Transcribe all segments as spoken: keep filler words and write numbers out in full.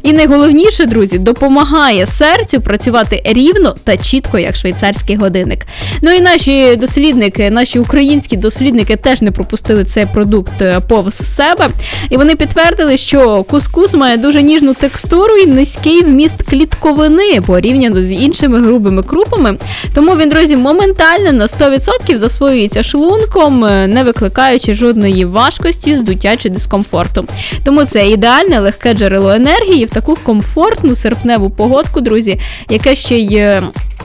І найголовніше, друзі, допомагає серцю працювати рівно та чітко, як швейцарський годинник. Ну і наші дослідники, наші українські дослідники теж не пропустили цей продукт повз себе. І вони підтвердили, що кускус має дуже ніжну текстуру і низький вміст клітковини порівняно з іншими грубими крупами. Тому він, друзі, моментально на сто відсотків засвоюється шлунком, не викликаючи жодної важкості, здуття чи дискомфорту. Тому це ідеальне легке джерело енергії в таку комфортну серпневу погодку, друзі, яке ще й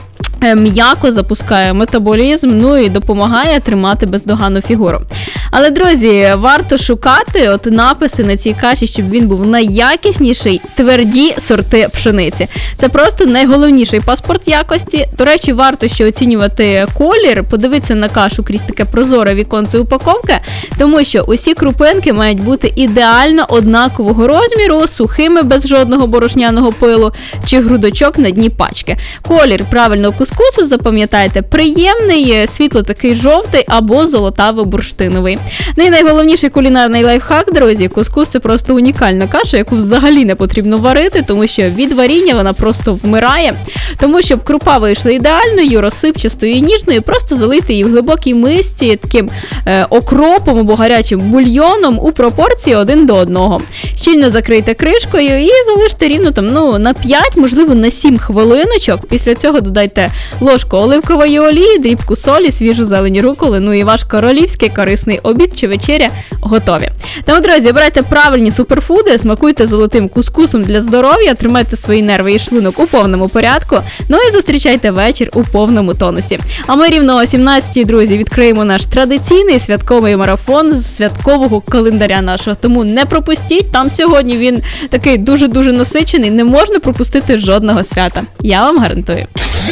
м'яко запускає метаболізм, ну і допомагає тримати бездоганну фігуру. Але, друзі, варто шукати от написи на цій каші, щоб він був найякісніший, тверді сорти пшениці. Це просто найголовніший паспорт якості. До речі, варто ще оцінювати колір, подивитися на кашу крізь таке прозоре віконце упаковки, тому що усі крупинки мають бути ідеально однакового розміру, сухими, без жодного борошняного пилу чи грудочок на дні пачки. Колір правильного кускусу, запам'ятайте, приємний, світло такий жовтий або золотаво-бурштиновий. Ну і найголовніший кулінарний лайфхак, друзі, кускус – це просто унікальна каша, яку взагалі не потрібно варити, тому що від варіння вона просто вмирає. Тому, щоб крупа вийшла ідеальною, розсипчастою і ніжною, просто залити її в глибокій мисці таким е, окропом або гарячим бульйоном у пропорції один до одного. Щільно закрийте кришкою і залиште рівно там, ну, на п'ять, можливо, на сім хвилиночок. Після цього додайте ложку оливкової олії, дрібку солі, свіжу зелені руколи, ну і ваш королівський корисний обід чи вечеря готові. Тому, друзі, обирайте правильні суперфуди, смакуйте золотим кускусом для здоров'я, тримайте свої нерви і шлунок у повному порядку, ну і зустрічайте вечір у повному тонусі. А ми рівно о сімнадцятій, друзі, відкриємо наш традиційний святковий марафон з святкового календаря нашого. Тому не пропустіть, там сьогодні він такий дуже-дуже насичений, не можна пропустити жодного свята. Я вам гарантую.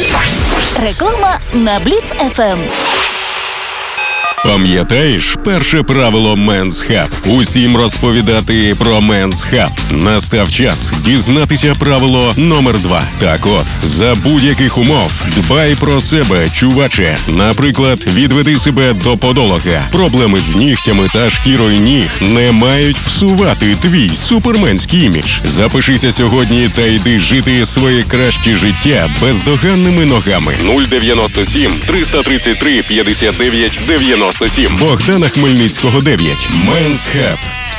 Реклама на Бліц еф ем. Пам'ятаєш перше правило Men's Hub? Усім розповідати про Men's Hub. Настав час дізнатися правило номер два. Так от, за будь-яких умов дбай про себе, чуваче. Наприклад, відведи себе до подолога. Проблеми з нігтями та шкірою ніг не мають псувати твій суперменський імідж. Запишися сьогодні та йди жити своє краще життя бездоганними ногами. нуль дев'яносто сім триста тридцять три п'ятдесят дев'ять дев'яносто сім. Богдана Хмельницького дев'ять. Men's Hub.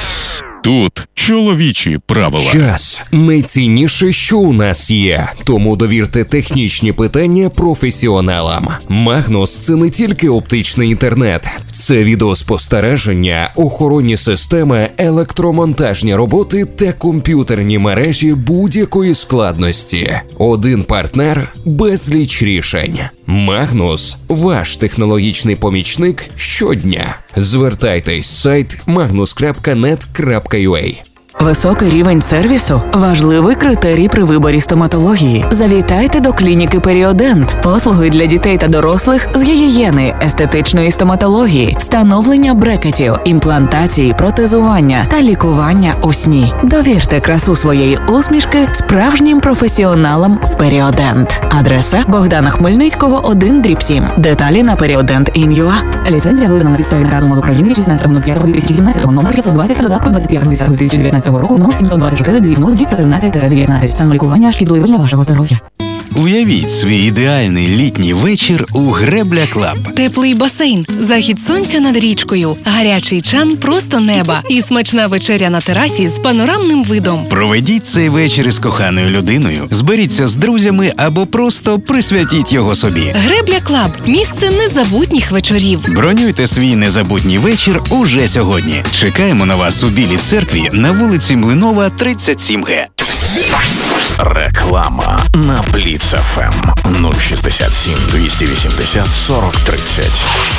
Тут чоловічі правила. Час – найцінніше, що у нас є. Тому довірте технічні питання професіоналам. Магнус – це не тільки оптичний інтернет. Це відеоспостереження, охоронні системи, електромонтажні роботи та комп'ютерні мережі будь-якої складності. Один партнер – безліч рішень. Магнус – ваш технологічний помічник щодня. Звертайтесь сайт magnus крапка нет крапка ю а. Високий рівень сервісу – важливий критерій при виборі стоматології. Завітайте до клініки Періодент. Послуги для дітей та дорослих з гігієни, естетичної стоматології, встановлення брекетів, імплантації, протезування та лікування у сні. Довірте красу своєї усмішки справжнім професіоналам в Періодент. Адреса Богдана Хмельницького, один дріб сім. Деталі на періодент точка ін ю а. Ліцензія видана на підставі наказу МОЗ України шістнадцятого п'ятого дві тисячі сімнадцятого, номер п'ятсот двадцять, додатку двадцять п'ятого десятого дві тисячі дев'ятнадцятого року, номер сімсот двадцять чотири двадцять чотирнадцять дев'ятнадцять. Самолікування шкідливе для вашого здоров'я. Уявіть свій ідеальний літній вечір у Гребля Клаб. Теплий басейн, захід сонця над річкою, гарячий чан просто неба і смачна вечеря на терасі з панорамним видом. Проведіть цей вечір із коханою людиною, зберіться з друзями або просто присвятіть його собі. Гребля Клаб – місце незабутніх вечорів. Бронюйте свій незабутній вечір уже сьогодні. Чекаємо на вас у Білій церкві на вулиці Млинова, тридцять сім ге. Реклама на Бліц еф ем нуль шістдесят сім двісті вісімдесят сорок тридцять.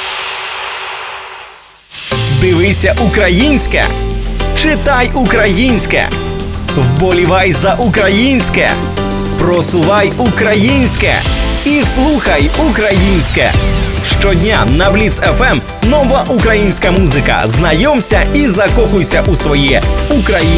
Дивися українське, читай українське, вболівай за українське, просувай українське і слухай українське. Щодня на Бліц еф ем нова українська музика. Знайомся і закохуйся у своє українське.